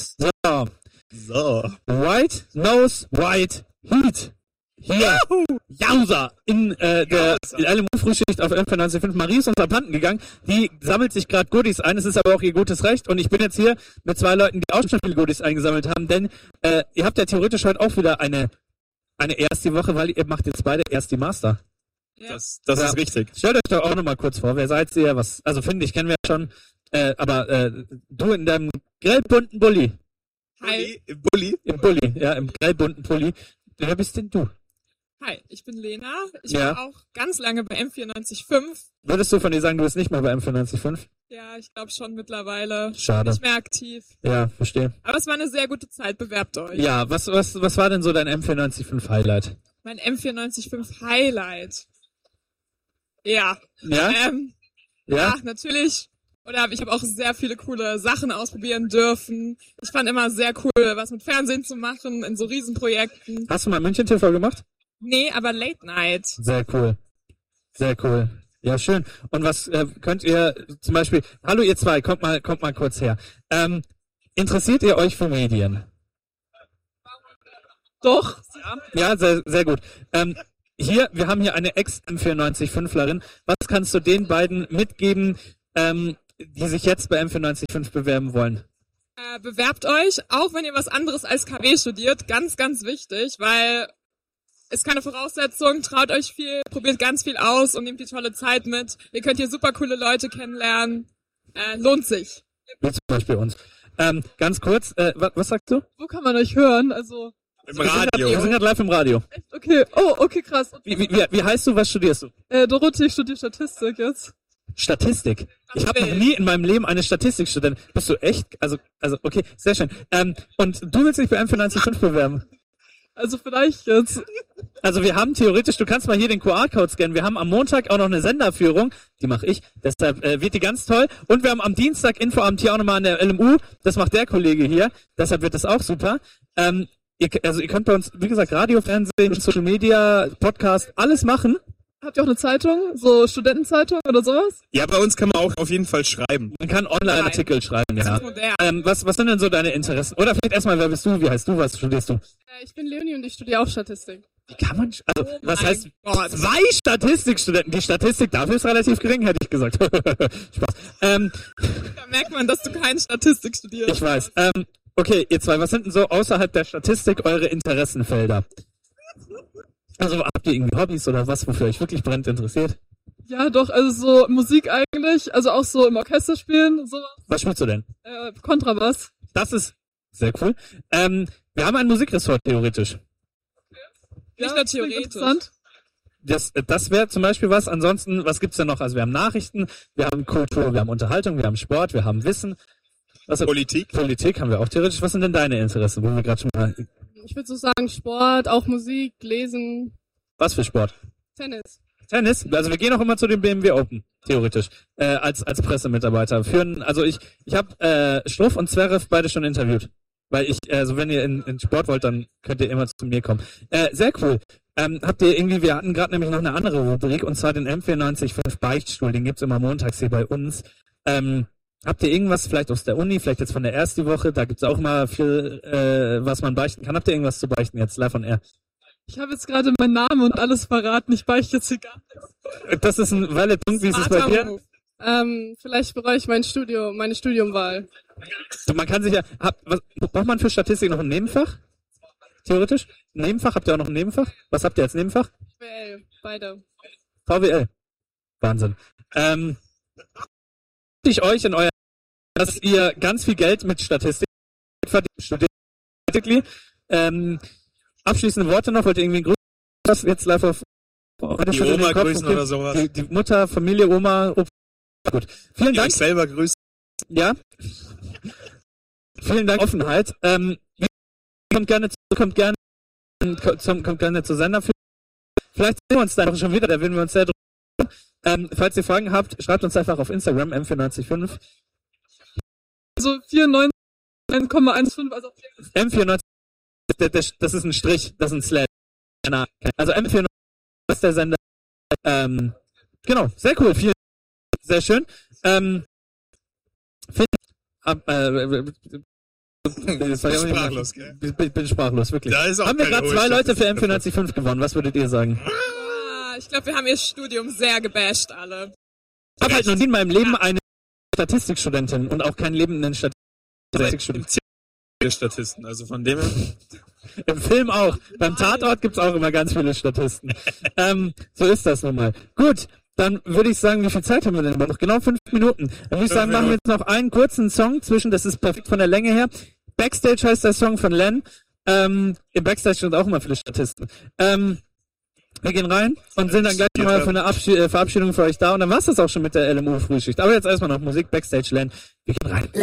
So. So. White Nose White Heat. Hier, Jauser, in der LMU-Frühschicht auf M495. Marie ist unter Panten gegangen. Die sammelt sich gerade Goodies ein. Es ist aber auch ihr gutes Recht. Und ich bin jetzt hier mit zwei Leuten, die auch schon viele Goodies eingesammelt haben. Denn ihr habt ja theoretisch heute auch wieder eine erste Woche, weil ihr macht jetzt beide erst die Master. Ja. Das ist richtig. Stellt euch doch auch nochmal kurz vor. Wer seid ihr? Also finde ich, kennen wir schon. Aber du in deinem grellbunten Bulli. Hi. Im Bulli? Im Bulli, ja, im grellbunten Pulli. Wer bist denn du? Hi, ich bin Lena. Ich war auch ganz lange bei M94.5. Würdest du von dir sagen, du bist nicht mehr bei M94.5? Ja, ich glaube schon mittlerweile. Schade. Nicht mehr aktiv. Ja, verstehe. Aber es war eine sehr gute Zeit. Bewerbt euch. Ja, was war denn so dein M94.5 Highlight? Mein M94.5 Highlight. Ja. Ja? Ja, natürlich. Oder ich habe auch sehr viele coole Sachen ausprobieren dürfen. Ich fand immer sehr cool, was mit Fernsehen zu machen, in so Riesenprojekten. Hast du mal München TV gemacht? Nee, aber Late Night. Sehr cool. Sehr cool. Ja, schön. Und was könnt ihr zum Beispiel... Hallo ihr zwei, kommt mal kurz her. Interessiert ihr euch für Medien? Doch. Ja, sehr, sehr gut. Wir haben hier eine Ex-M94.5lerin. Was kannst du den beiden mitgeben, die sich jetzt bei M94.5 bewerben wollen? Bewerbt euch, auch wenn ihr was anderes als KW studiert. Ganz, ganz wichtig, weil ist keine Voraussetzung. Traut euch viel, probiert ganz viel aus und nehmt die tolle Zeit mit. Ihr könnt hier super coole Leute kennenlernen. Lohnt sich. Wie zum Beispiel uns. Ganz kurz, was sagst du? Wo kann man euch hören? Also im Radio. Wir sind gerade live im Radio. Echt? Okay. Oh, okay, krass. Wie heißt du, was studierst du? Dorothee, ich studiere Statistik jetzt. Statistik. Ich habe noch nie in meinem Leben eine Statistikstudentin. Bist du echt? Also okay, sehr schön. Und du willst dich bei M94.5 bewerben? Also vielleicht jetzt. Also wir haben theoretisch, du kannst mal hier den QR-Code scannen. Wir haben am Montag auch noch eine Senderführung. Die mache ich. Deshalb wird die ganz toll. Und wir haben am Dienstag Infoabend hier auch nochmal an der LMU. Das macht der Kollege hier. Deshalb wird das auch super. Ihr könnt bei uns, wie gesagt, Radio, Fernsehen, Social Media, Podcast, alles machen. Habt ihr auch eine Zeitung? So Studentenzeitung oder sowas? Ja, bei uns kann man auch auf jeden Fall schreiben. Man kann Online-Artikel schreiben, ja. Was sind denn so deine Interessen? Oder vielleicht erstmal, wer bist du? Wie heißt du? Was studierst du? Ich bin Leonie und ich studiere auch Statistik. Wie kann man, was heißt, zwei Statistikstudenten? Die Statistik dafür ist relativ gering, hätte ich gesagt. Spaß. Da merkt man, dass du keine Statistik studierst. Ich weiß. Okay, ihr zwei, was sind denn so außerhalb der Statistik eure Interessenfelder? Also habt ihr irgendwie Hobbys oder was, wofür euch wirklich brennend interessiert? Ja, doch, also so Musik eigentlich, also auch so im Orchester spielen, sowas. Was spielst du denn? Kontrabass. Das ist sehr cool. Wir haben ein Musikressort theoretisch. Nicht nur theoretisch. Das wäre zum Beispiel was. Ansonsten, was gibt's denn noch? Also wir haben Nachrichten, wir haben Kultur, wir haben Unterhaltung, wir haben Sport, wir haben Wissen. Politik haben wir auch theoretisch. Was sind denn deine Interessen? Wo wir gerade schon mal... Ich würde so sagen Sport, auch Musik, Lesen. Was für Sport? Tennis. Also wir gehen auch immer zu dem BMW Open, theoretisch, als Pressemitarbeiter. Also ich habe Schluff und Zverev beide schon interviewt. Weil also wenn ihr in Sport wollt, dann könnt ihr immer zu mir kommen. Sehr cool. Habt ihr irgendwie, wir hatten gerade nämlich noch eine andere Rubrik, und zwar den M94.5 Beichtstuhl, den gibt's immer montags hier bei uns. Habt ihr irgendwas vielleicht aus der Uni, vielleicht jetzt von der ersten Woche, da gibt's auch mal viel, was man beichten kann. Habt ihr irgendwas zu beichten jetzt, live on air? Ich habe jetzt gerade meinen Namen und alles verraten, ich beichte jetzt hier gar nichts. Das ist ein valid Punkt, wie ist es bei dir? Vielleicht bereue ich meine Studiumwahl. Man kann sich ja, was braucht man für Statistik noch ein Nebenfach? Theoretisch? Ein Nebenfach? Habt ihr auch noch ein Nebenfach? Was habt ihr als Nebenfach? VWL, beide. VWL. Wahnsinn. Ich euch in euer, dass ihr ganz viel Geld mit Statistik verdient. Abschließende Worte noch, wollt ihr irgendwie grüßen, jetzt live auf die Oma grüßen oder sowas. Die Mutter, Familie, Oma, Opa. Gut. Vielen Dank. Euch selber grüßen. Ja. Vielen Dank, Offenheit. Kommt gerne zur Sender. Vielleicht sehen wir uns dann auch schon wieder, da würden wir uns sehr drüber. Falls ihr Fragen habt, schreibt uns einfach auf Instagram, M495. Also 94,15, also M94, das ist ein Strich, das ist ein Slash. Also M94 ist der Sender. Genau, sehr cool, sehr schön. Das war ja auch nicht Sprachlos, gell? Ich bin sprachlos, wirklich. Da ist auch haben wir keine gerade 2 Leute für Hohlstadt. M495 gewonnen? Was würdet ihr sagen? Ich glaube, wir haben ihr Studium sehr gebasht alle. Ich habe halt noch nie in meinem Leben eine Statistikstudentin und auch keinen lebenden Statistikstudenten. Viele Statisten, also von dem her. Im Film auch. Beim Tatort gibt's auch immer ganz viele Statisten. So ist das nun mal. Gut, dann würde ich sagen, wie viel Zeit haben wir denn noch? Genau 5 Minuten. Dann würde ich sagen, machen wir jetzt noch einen kurzen Song zwischen, das ist perfekt von der Länge her. Backstage heißt der Song von Len. Im Backstage sind auch immer viele Statisten. Wir gehen rein und sind dann gleich mal für eine Verabschiedung für euch da. Und dann war's das auch schon mit der LMU-Frühschicht. Aber jetzt erstmal noch Musik, Backstage Len. Wir gehen rein.